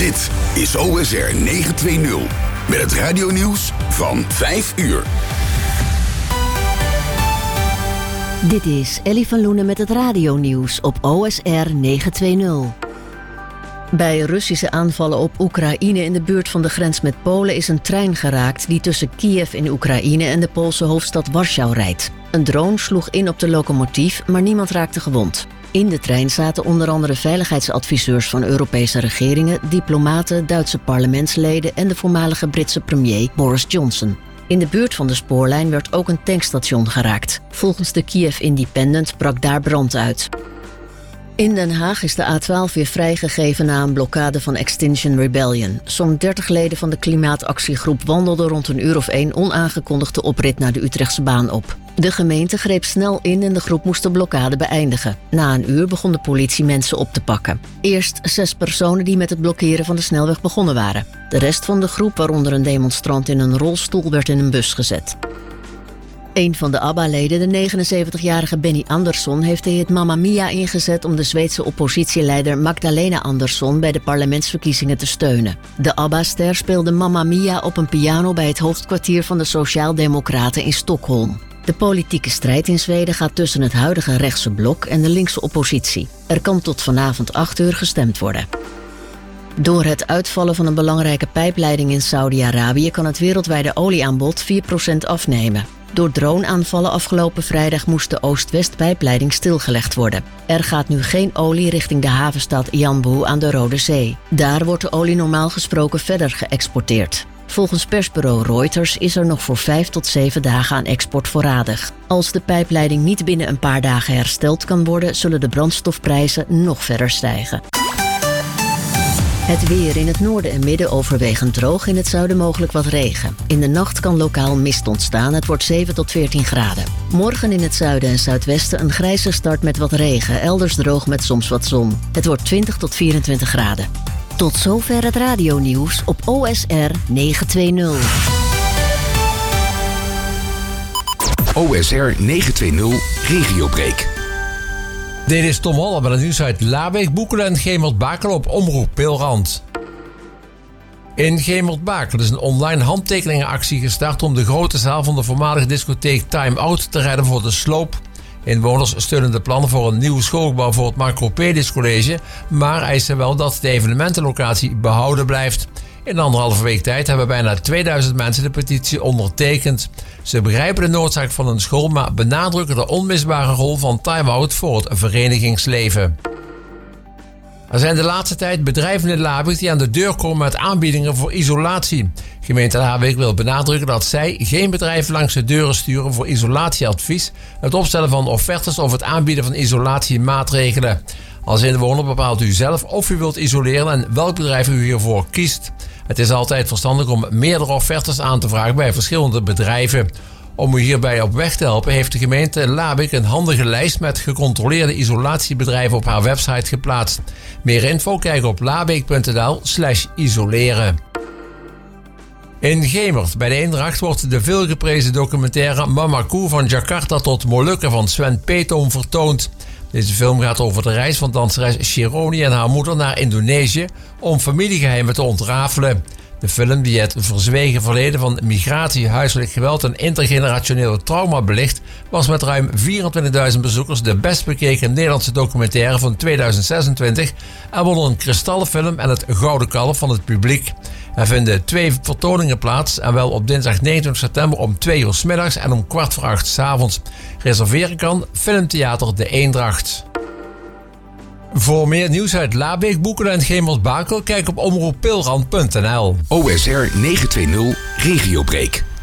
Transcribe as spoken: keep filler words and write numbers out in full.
Dit is O S R negenhonderdtwintig met het radionieuws van vijf uur. Dit is Ellie van Loenen met het radionieuws op O S R negenhonderdtwintig. Bij Russische aanvallen op Oekraïne in de buurt van de grens met Polen is een trein geraakt die tussen Kiev in Oekraïne en de Poolse hoofdstad Warschau rijdt. Een drone sloeg in op de locomotief, maar niemand raakte gewond. In de trein zaten onder andere veiligheidsadviseurs van Europese regeringen, diplomaten, Duitse parlementsleden en de voormalige Britse premier Boris Johnson. In de buurt van de spoorlijn werd ook een tankstation geraakt. Volgens de Kiev Independent brak daar brand uit. In Den Haag is de A twaalf weer vrijgegeven na een blokkade van Extinction Rebellion. Zo'n dertig leden van de klimaatactiegroep wandelden rond een uur of één onaangekondigd de oprit naar de Utrechtse baan op. De gemeente greep snel in en de groep moest de blokkade beëindigen. Na een uur begon de politie mensen op te pakken. Eerst zes personen die met het blokkeren van de snelweg begonnen waren. De rest van de groep, waaronder een demonstrant in een rolstoel, werd in een bus gezet. Een van de ABBA-leden, de negenenzeventigjarige Benny Andersson, heeft de hit Mamma Mia ingezet om de Zweedse oppositieleider Magdalena Andersson bij de parlementsverkiezingen te steunen. De ABBA-ster speelde Mamma Mia op een piano bij het hoofdkwartier van de Sociaaldemocraten in Stockholm. De politieke strijd in Zweden gaat tussen het huidige rechtse blok en de linkse oppositie. Er kan tot vanavond acht uur gestemd worden. Door het uitvallen van een belangrijke pijpleiding in Saudi-Arabië kan het wereldwijde olieaanbod vier procent afnemen. Door droneaanvallen afgelopen vrijdag moest de Oost-West-pijpleiding stilgelegd worden. Er gaat nu geen olie richting de havenstad Yanbu aan de Rode Zee. Daar wordt de olie normaal gesproken verder geëxporteerd. Volgens persbureau Reuters is er nog voor vijf tot zeven dagen aan export voorradig. Als de pijpleiding niet binnen een paar dagen hersteld kan worden, zullen de brandstofprijzen nog verder stijgen. Het weer in het noorden en midden overwegend droog, in het zuiden mogelijk wat regen. In de nacht kan lokaal mist ontstaan, het wordt zeven tot veertien graden. Morgen in het zuiden en zuidwesten een grijze start met wat regen, elders droog met soms wat zon. Het wordt twintig tot vierentwintig graden. Tot zover het radionieuws op O S R negenhonderdtwintig. O S R negenhonderdtwintig Regiobreak. Dit is Tom Holler met het nieuws uit Labeek, Boekelen en Gemert-Bakel op Omroep Peelrand. In Gemert-Bakel is een online handtekeningenactie gestart om de grote zaal van de voormalige discotheek Time Out te redden voor de sloop. Inwoners steunen de plannen voor een nieuwe schoolgebouw voor het Macropedis College, maar eisen wel dat de evenementenlocatie behouden blijft. In anderhalve week tijd hebben bijna tweeduizend mensen de petitie ondertekend. Ze begrijpen de noodzaak van een school, maar benadrukken de onmisbare rol van Time Out voor het verenigingsleven. Er zijn de laatste tijd bedrijven in Labeek die aan de deur komen met aanbiedingen voor isolatie. Gemeente Labeek wil benadrukken dat zij geen bedrijven langs de deuren sturen voor isolatieadvies, het opstellen van offertes of het aanbieden van isolatiemaatregelen. Als inwoner bepaalt u zelf of u wilt isoleren en welk bedrijf u hiervoor kiest. Het is altijd verstandig om meerdere offertes aan te vragen bij verschillende bedrijven. Om u hierbij op weg te helpen heeft de gemeente Labeek een handige lijst met gecontroleerde isolatiebedrijven op haar website geplaatst. Meer info kijk op labeek punt n l slash isoleren. In Gemert bij de Eendracht wordt de veelgeprezen documentaire Mama Koe van Jakarta tot Molukken van Sven Peetoom vertoond. Deze film gaat over de reis van danseres Shironi en haar moeder naar Indonesië om familiegeheimen te ontrafelen. De film, die het verzwegen verleden van migratie, huiselijk geweld en intergenerationele trauma belicht, was met ruim vierentwintigduizend bezoekers de best bekeken Nederlandse documentaire van tweeduizend zesentwintig en won een kristallenfilm en het Gouden Kalf van het publiek. Er vinden twee vertoningen plaats en wel op dinsdag negenentwintig september om twee uur 's middags en om kwart voor acht 's avonds. Reserveren kan Filmtheater De Eendracht. Voor meer nieuws uit Labeek, Boekelen en Gemert-Bakel kijk op omroep peelrand punt n l. O S R negenhonderdtwintig Regiobreak.